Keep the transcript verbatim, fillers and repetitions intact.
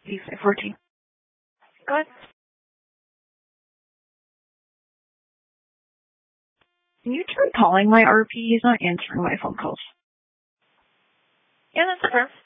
eighty-five fourteen. Go ahead. Can you try calling my R P? He's not answering my phone calls. Yeah, that's fair.